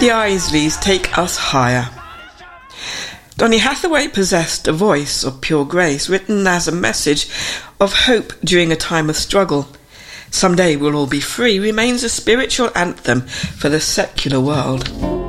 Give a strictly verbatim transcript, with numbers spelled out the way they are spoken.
The Isleys take us higher. Donny Hathaway possessed a voice of pure grace, written as a message of hope during a time of struggle. Someday we'll all be free remains a spiritual anthem for the secular world.